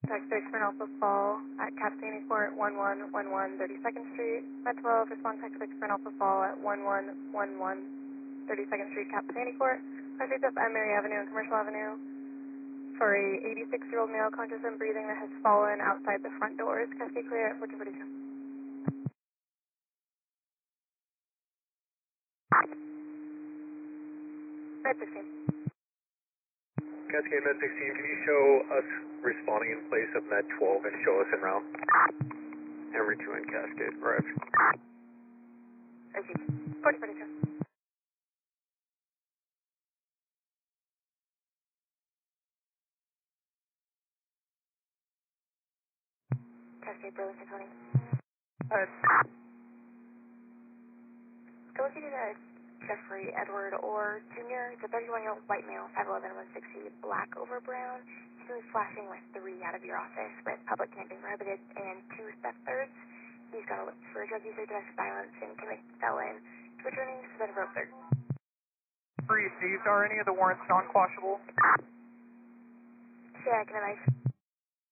Text 6 for Alpha Fall at Capitani Court, 1111 32nd Street. Med 12, respond text 6 for Alpha Fall at 1111 32nd Street, Capitani Court. Project up Mary Avenue and Commercial Avenue for a 86-year-old male conscious and breathing that has fallen outside the front doors. Cascade clear at 1442. Med 16. Cascade Med 16, can you show us responding in place of Med 12 and show us en route? Every 2 in Cascade, right. Received. 1442. Cascade Burlington 20. Go look at Jeffrey Edward Orr Jr. It's a 31-year-old white male, 5'11", 160, black over brown. He's been flashing with 3 out of your office with public camping prohibited and 2 theft thirds. He's got a list for drug user, domestic violence, and convicted felon. Twitch earnings, suspended rope third. Received. Are any of the warrants non-quashable? Check, and a nice